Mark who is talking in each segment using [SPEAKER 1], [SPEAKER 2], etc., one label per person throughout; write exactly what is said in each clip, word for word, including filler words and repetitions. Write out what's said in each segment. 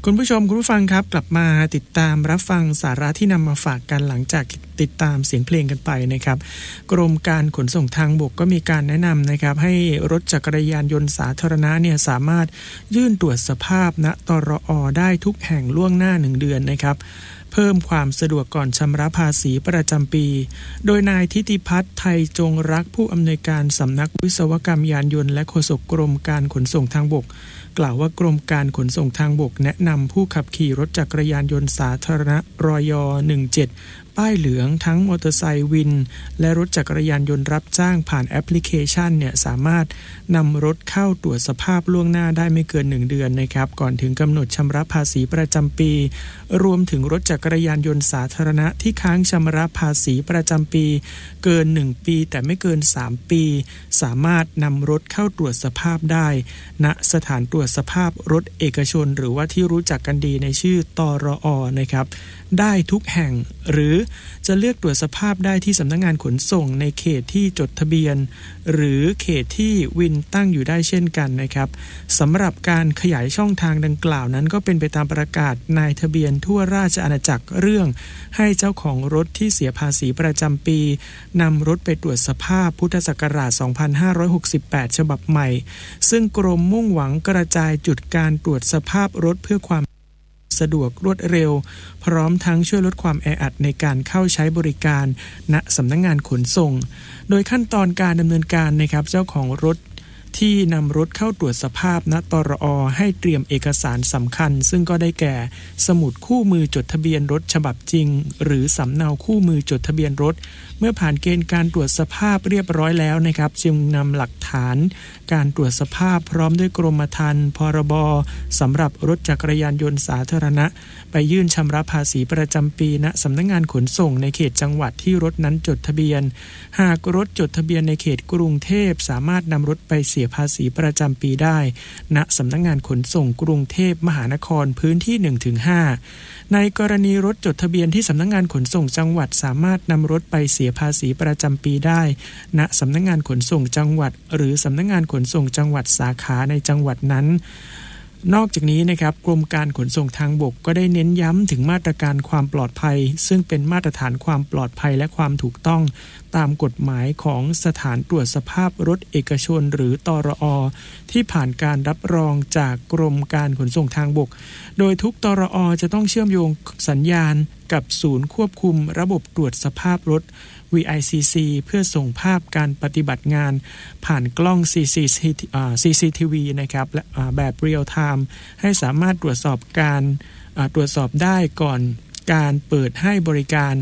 [SPEAKER 1] คุณผู้ชมคุณผู้ฟังครับกลับมาติดตามรับฟังสาระที่นำมาฝากกันหลังจากติดตามเสียงเพลงกันไปนะครับกรมการขนส่งทางบกก็มีการแนะนำนะครับให้รถจักรยานยนต์สาธารณะเนี่ยสามารถยื่นตรวจสภาพณตรอ.ได้ทุกแห่งล่วงหน้าหนึ่งเดือนนะครับเพิ่มความสะดวกก่อนชำระภาษีประจำปีโดยนายทิติพัฒน์ไทยจงรักผู้อำนวยการสำนักวิศวกรรมยานยนต์และโฆษกกรมการขนส่งทางบกกล่าวว่ากรมการขนส่งทางบกแนะนำผู้ขับขี่รถจักรยานยนต์สาธารณะรยหนึ่งเจ็ดป้ายเหลืองทั้งมอเตอร์ไซค์วินและรถจักรยานยนต์รับจ้างผ่านแอปพลิเคชันเนี่ยสามารถนำรถเข้าตรวจสภาพล่วงหน้าได้ไม่เกินหนึ่งเดือนนะครับก่อนถึงกำหนดชำระภาษีประจำปีรวมถึงรถจักรยานยนต์สาธารณะที่ค้างชำระภาษีประจำปีเกินหนึ่งปีแต่ไม่เกินสามปีสามารถนำรถเข้าตรวจสภาพได้ณสถานตรวจสภาพรถเอกชนหรือว่าที่รู้จักกันดีในชื่อตรอ.นะครับได้ทุกแห่งหรือจะเลือกตรวจสภาพได้ที่สำนักงานขนส่งในเขตที่จดทะเบียนหรือเขตที่วินตั้งอยู่ได้เช่นกันนะครับสำหรับการขยายช่องทางดังกล่าวนั้นก็เป็นไปตามประกาศนายทะเบียนทั่วราชอาณาจักรเรื่องให้เจ้าของรถที่เสียภาษีประจำปีนำรถไปตรวจสภาพพุทธศักราชสองพันห้าร้อยหกสิบแปดฉบับใหม่ซึ่งกรมมุ่งหวังกระจายจุดการตรวจสภาพรถเพื่อความสะดวกรวดเร็วพร้อมทั้งช่วยลดความแออัดในการเข้าใช้บริการณสำนักงานขนส่งโดยขั้นตอนการดำเนินการนะครับเจ้าของรถที่นำรถเข้าตรวจสภาพณตรอ.ให้เตรียมเอกสารสำคัญซึ่งก็ได้แก่สมุดคู่มือจดทะเบียนรถฉบับจริงหรือสำเนาคู่มือจดทะเบียนรถเมื่อผ่านเกณฑ์การตรวจสภาพเรียบร้อยแล้วนะครับจึงนำหลักฐานการตรวจสภาพพร้อมด้วยกรมธรรม์พรบสำหรับรถจักรยานยนต์สาธารณะไปยื่นชำระภาษีประจำปีณสำนักงานขนส่งในเขตจังหวัดที่รถนั้นจดทะเบียนหากรถจดทะเบียนในเขตกรุงเทพสามารถนำรถไปเสียภาษีประจำปีได้ณสำนักงานขนส่งกรุงเทพมหานครพื้นที่ หนึ่งถึงห้า ในกรณีรถจดทะเบียนที่สำนักงานขนส่งจังหวัดสามารถนำรถไปเสียภาษีประจำปีได้ณสำนักงานขนส่งจังหวัดหรือสำนักงานขนส่งจังหวัดสาขาในจังหวัดนั้นนอกจากนี้นะครับกรมการขนส่งทางบกก็ได้เน้นย้ำถึงมาตรการความปลอดภัยซึ่งเป็นมาตรฐานความปลอดภัยและความถูกต้องตามกฎหมายของสถานตรวจสภาพรถเอกชนหรือตรอ.ที่ผ่านการรับรองจากกรมการขนส่งทางบกโดยทุกตรอ.จะต้องเชื่อมโยงสัญญาณกับศูนย์ควบคุมระบบตรวจสภาพรถ วี ไอ ซี ซี เพื่อส่งภาพการปฏิบัติงานผ่านกล้อง ซี ซี ที วี นะครับและแบบเรียลไทม์ให้สามารถตรวจสอบการตรวจสอบได้ก่อนการเปิดให้บริการ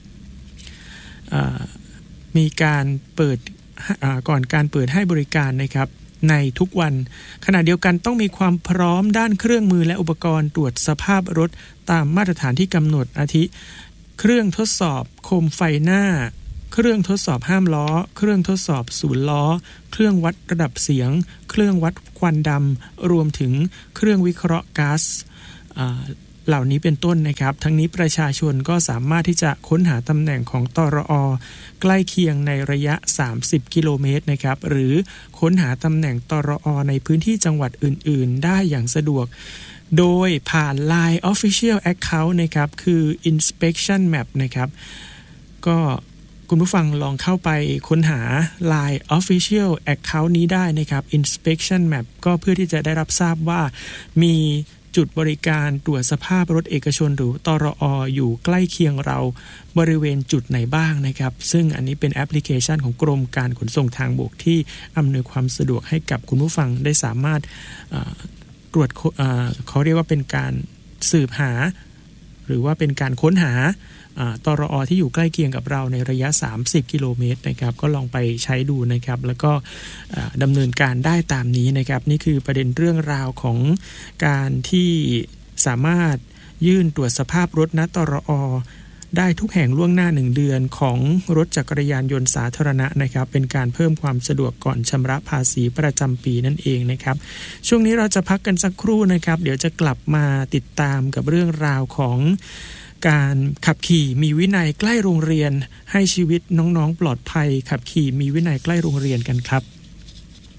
[SPEAKER 1] มีการเปิดก่อนการเปิดให้บริการนะครับในทุกวันขณะเดียวกันต้องมีความพร้อมด้านเครื่องมือและอุปกรณ์ตรวจสภาพรถตามมาตรฐานที่กำหนดอาทิเครื่องทดสอบโคมไฟหน้าเครื่องทดสอบห้ามล้อเครื่องทดสอบศูนย์ล้อเครื่องวัดระดับเสียงเครื่องวัดควันดำรวมถึงเครื่องวิเคราะห์ก๊าซเหล่านี้เป็นต้นนะครับทั้งนี้ประชาชนก็สามารถที่จะค้นหาตำแหน่งของตรอ.ใกล้เคียงในระยะสามสิบกิโลเมตรนะครับหรือค้นหาตำแหน่งตรอ.ในพื้นที่จังหวัดอื่นๆได้อย่างสะดวกโดยผ่าน ไลน์ Official Account นะครับคือ Inspection Map นะครับก็คุณผู้ฟังลองเข้าไปค้นหา ไลน์ Official Account นี้ได้นะครับ Inspection Map ก็เพื่อที่จะได้รับทราบว่ามีจุดบริการตรวจสภาพรถเอกชนหรือตรอ.อยู่ใกล้เคียงเราบริเวณจุดไหนบ้างนะครับซึ่งอันนี้เป็นแอปพลิเคชันของกรมการขนส่งทางบกที่อำนวยความสะดวกให้กับคุณผู้ฟังได้สามารถตรวจเขาเรียกว่าเป็นการสืบหาหรือว่าเป็นการค้นหาตรอ.ที่อยู่ใกล้เคียงกับเราในระยะสามสิบกิโลเมตรนะครับก็ลองไปใช้ดูนะครับแล้วก็ดำเนินการได้ตามนี้นะครับนี่คือประเด็นเรื่องราวของการที่สามารถยื่นตรวจสภาพรถณตรอ.ได้ทุกแห่งล่วงหน้าหนึ่งเดือนของรถจักรยานยนต์สาธารณะนะครับเป็นการเพิ่มความสะดวกก่อนชำระภาษีประจำปีนั่นเองนะครับช่วงนี้เราจะพักกันสักครู่นะครับเดี๋ยวจะกลับมาติดตามกับเรื่องราวของการขับขี่มีวินัยใกล้โรงเรียนให้ชีวิตน้องๆปลอดภัยขับขี่มีวินัยใกล้โรงเรียนกันครับ